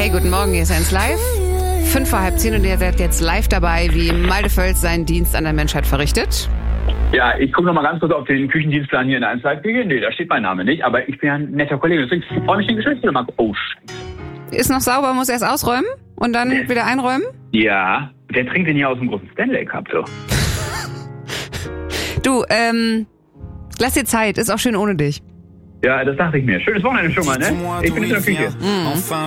Hey, guten Morgen, hier ist 1 Live. 5 vor halb 10 und ihr seid jetzt live dabei, wie Malte Völz seinen Dienst an der Menschheit verrichtet. Ja, ich gucke noch mal ganz kurz auf den Küchendienstplan hier in der 1 Live. Nee, da steht mein Name nicht, aber ich bin ja ein netter Kollege, deswegen freue mich den Geschäftsführer mal. Oh, Scheiße. Ist noch sauber, muss erst ausräumen und dann wieder einräumen? Ja, wer trinkt denn hier aus dem großen Stanley Cup, so? Du, lass dir Zeit, ist auch schön ohne dich. Ja, das dachte ich mir. Schönes Wochenende schon mal, ne? Ich bin in der Küche.